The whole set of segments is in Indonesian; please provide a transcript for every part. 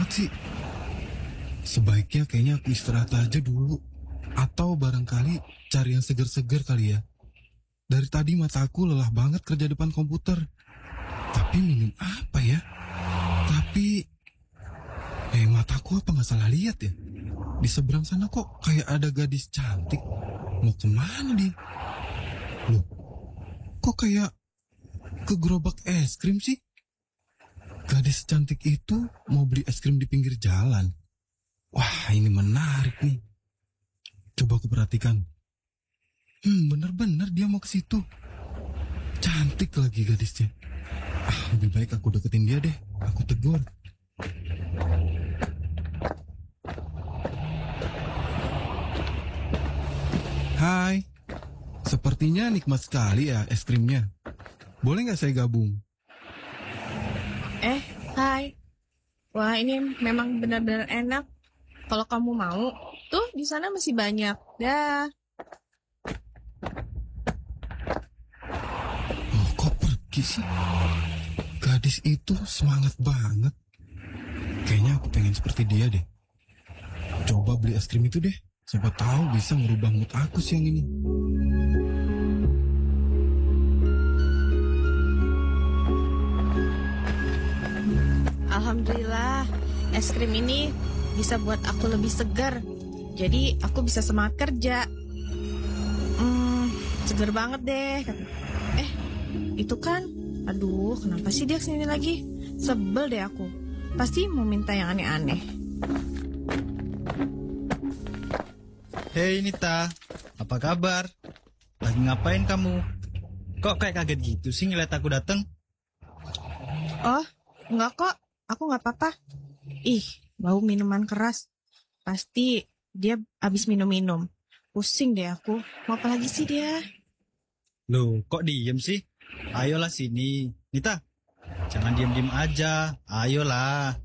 banget sih. Sebaiknya kayaknya aku istirahat aja dulu. Atau barangkali cari yang seger-seger kali ya. Dari tadi mataku lelah banget kerja depan komputer. Tapi minum apa ya? Tapi... mataku apa nggak salah lihat ya? Di seberang sana kok kayak ada gadis cantik. Mau kemana dia? Loh, kok kayak ke gerobak es krim sih? Gadis cantik itu mau beli es krim di pinggir jalan. Wah, ini menarik nih. Coba aku perhatikan. Bener-bener dia mau ke situ. Cantik lagi gadisnya. Lebih baik aku deketin dia deh. Aku tegur. Hai, sepertinya nikmat sekali ya es krimnya. Boleh nggak saya gabung? Hai. Wah, ini memang benar-benar enak. Kalau kamu mau, tuh di sana masih banyak. Dah. Oh, kok pergi sih? Gadis itu semangat banget. Kayaknya aku pengen seperti dia deh. Coba beli es krim itu deh. Siapa tahu bisa merubah mood aku siang ini. Alhamdulillah, es krim ini bisa buat aku lebih segar. Jadi aku bisa semangat kerja. Segar banget deh. Itu kan, aduh, kenapa sih dia kesini lagi? Sebel deh aku. Pasti mau minta yang aneh-aneh. Hei Nita, apa kabar? Lagi ngapain kamu? Kok kayak kaget gitu sih ngeliat aku datang? Oh, enggak kok. Aku nggak apa-apa. Ih, bau minuman keras. Pasti dia habis minum-minum. Pusing deh aku. Mau apa lagi sih dia? Loh, kok diem sih? Ayolah sini. Nita, jangan diem-diem aja. Ayolah.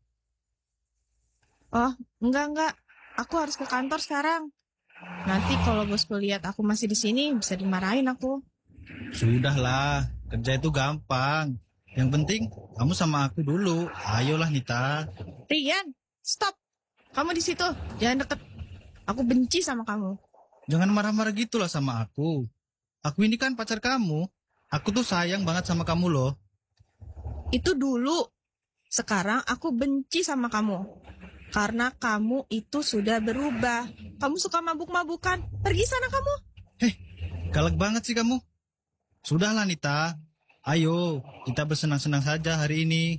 Oh, enggak. Aku harus ke kantor sekarang. Nanti kalau bosku lihat aku masih di sini, bisa dimarahin aku. Sudahlah, kerja itu gampang. Yang penting, kamu sama aku dulu. Ayolah Nita. Rian, stop. Kamu di situ, jangan deket. Aku benci sama kamu. Jangan marah-marah gitu lah sama aku. Aku ini kan pacar kamu. Aku tuh sayang banget sama kamu loh. Itu dulu. Sekarang aku benci sama kamu. Karena kamu itu sudah berubah. Kamu suka mabuk-mabukan. Pergi sana kamu. Galak banget sih kamu. Sudahlah Nita. Ayo, kita bersenang-senang saja hari ini.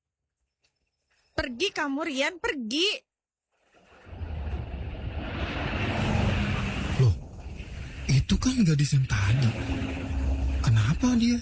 Pergi kamu, Rian, pergi. Loh, itu kan gadis yang tadi. Kenapa dia